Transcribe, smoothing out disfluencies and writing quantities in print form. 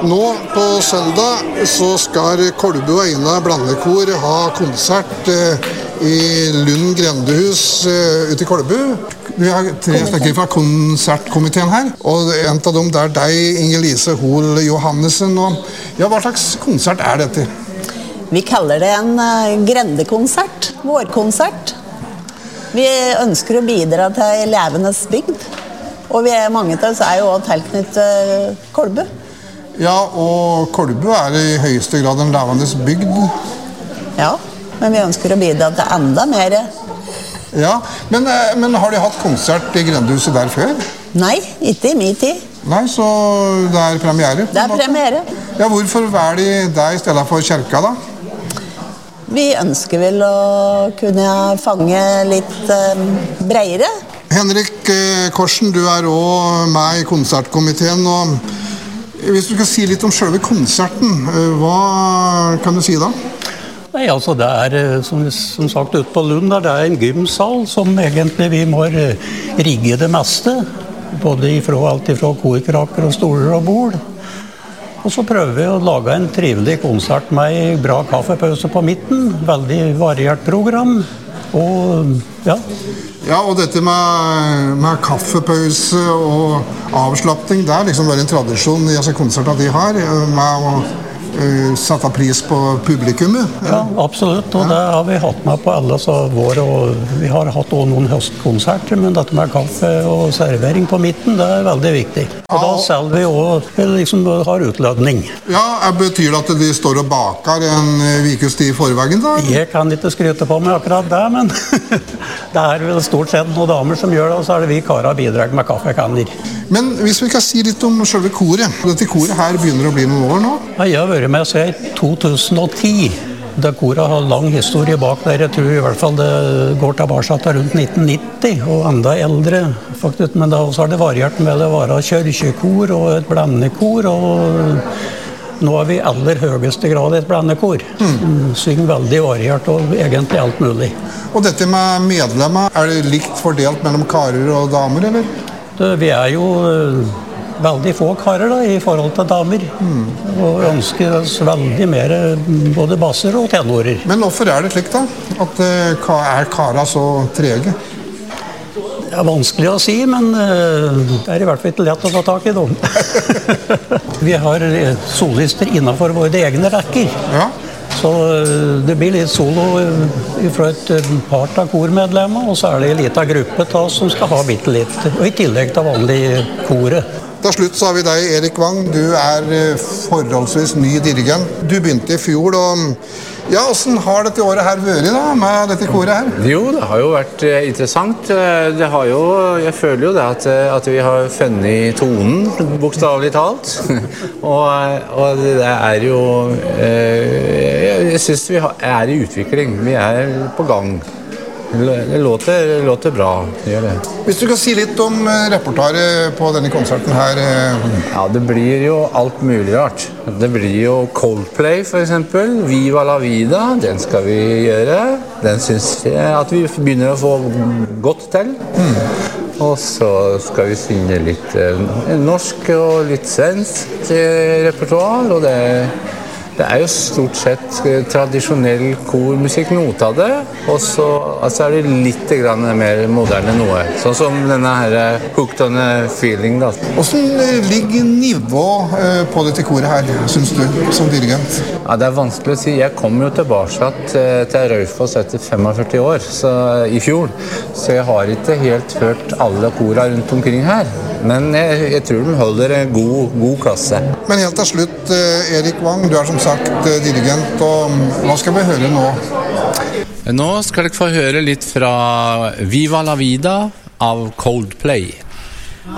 Nå på søndag så skal Kolbu og Eina blandekor ha konsert i Lund Grendehus ute i Kolbu. Vi har 3 stykker fra konsertkomiteen her, og en av dem er deg, Inger-Lise Hoel Johannessen. Ja, hva slags konsert er dette? Vi kaller det en grendekonsert, vårkonsert. Vi ønsker å bidra til levendes bygd, og mange av oss er jo også tilknyttet Kolbu. Ja, og Kolbu er i høyeste grad en levendes bygd. Ja, men vi ønsker å bidra til enda mer. Ja, men har de hatt konsert i Grendehuset der før? Nei, ikke i min tid. Nei, så det er premiere? Det er premiere. Ja, hvorfor velger de deg i stedet for kirka da? Vi ønsker vel å kunne fange litt bredere. Henrik Korsen, du er også med i konsertkomiteen, og hvis du skal si litt om selve konserten, hva kan du si da? Nei, altså det er som sagt ute på Lund, det er en gymsal som egentlig vi må rigge det meste, både alt ifra korkrakker og stoler og bord. Og så prøver vi å lage en trivelig konsert med bra kaffepause på midten, veldig variert program, og ja. Ja, og dette med kaffepause og avslapping, det er liksom bare en tradisjon i konserter de har, med å sette pris på publikummet. Ja, absolutt, og det har vi hatt med på alle våre, og vi har hatt også noen høstkonserter, men dette med kaffe og servering på midten, det er veldig viktig. Og da selger vi også, liksom har utlødning. Ja, betyr det at de står og baker en ukes tid i forveien da? Jeg kan ikke skryte på meg akkurat det, men det er vel stort sett noen damer som gjør det, og så er det vi karer bidrag med kaffekanner. Men hvis vi kan si litt om selve koret, dette koret her begynner å bli noen år nå? Ja, jeg har vært med seg i 2010. Det koret har lang historie bak der. Jeg tror i hvert fall det går tilbake til rundt 1990, og enda eldre faktisk. Men da også har det variert med det å være kirkekor og et blandekor, og nå er vi i aller høyeste grad et blandekor. Synger veldig variert og egentlig alt mulig. Og dette med medlemmer, er det likt fordelt mellom karer og damer, eller? Vi er jo veldig få karer da, i forhold til damer, og ønsker oss veldig mer både basser og tenorer. Men hvorfor er det slik da? At er karer så trege? Det er vanskelig å si, men det er i hvert fall ikke lett å få tak i dem. Vi har solister innenfor våre egne rekker. Ja. Så det blir litt solo fra et par av kormedlemmer, og så er det en liten gruppe til oss som skal ha bitte litt, og i tillegg til vanlig koret. Til slutt så har vi deg, Erik Wang. Du er forholdsvis ny dirigent. Du begynte i fjor, og ja, hvordan har dette året her vært da, med dette koret her? Jo, det har jo vært interessant. Det har jo, jeg føler jo det at vi har funnet tonen, bokstavelig talt. og det er jo, jeg synes vi er i utvikling. Vi er på gang. Det låter bra, det gjør det. Hvis du kan si litt om repertoaret på denne konserten her. Ja, det blir jo alt mulig rart. Det blir jo Coldplay for eksempel, Viva la vida, den skal vi gjøre. Den synes jeg at vi begynner å få godt til. Og så skal vi synge litt norsk og litt svensk repertoar, og det er jo stort sett tradisjonell kormusikk, noe av det, og så er det litt grann mer moderne noe, sånn som denne her Hooked on a Feeling da. Hvordan ligger nivå på dette koret her, synes du, som dirigent? Ja, det er vanskelig å si. Jeg kom jo tilbake til Raufoss etter 45 år, i fjor, så jeg har ikke helt hørt alle korene rundt omkring her, men jeg tror de holder en god klasse. Men helt til slutt, Erik Wang, du er som sagt dirigent, og hva skal vi høre nå? Nå skal dere få høre litt fra Viva la vida av Coldplay.